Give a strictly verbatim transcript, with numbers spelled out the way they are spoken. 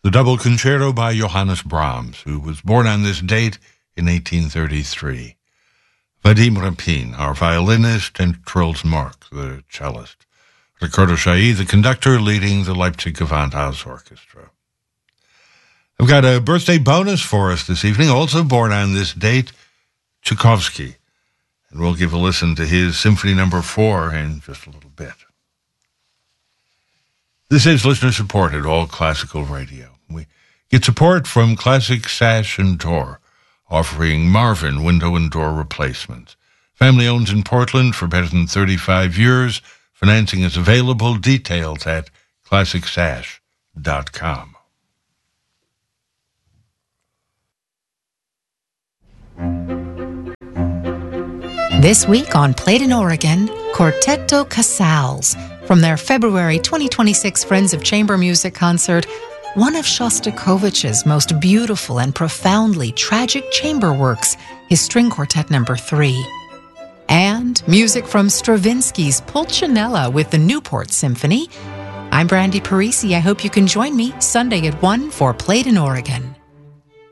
the double concerto by Johannes Brahms, who was born on this date in eighteen thirty-three. Vadim Rapin, our violinist, and Truls Mark, the cellist. Ricardo Chailly, the conductor, leading the Leipzig Gewandhaus Orchestra. I've got a birthday bonus for us this evening, also born on this date, Tchaikovsky. And we'll give a listen to his Symphony Number Four in just a little bit. This is listener-supported, all classical radio. We get support from Classic Sash and Door, offering Marvin window and door replacements. Family owned in Portland for better than thirty-five years. Financing is available. Details at classic sash dot com. This week on Played in Oregon, Quartetto Casals. From their February twenty twenty-six Friends of Chamber Music concert, one of Shostakovich's most beautiful and profoundly tragic chamber works, his String Quartet Number Three. And music from Stravinsky's Pulcinella with the Newport Symphony. I'm Brandy Parisi. I hope you can join me Sunday at one for Played in Oregon.